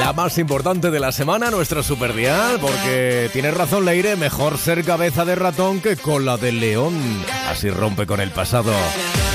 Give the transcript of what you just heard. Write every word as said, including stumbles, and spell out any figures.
La más importante de la semana, nuestro superdial, porque tiene razón Leire, mejor ser cabeza de ratón que cola de león. Así rompe con el pasado.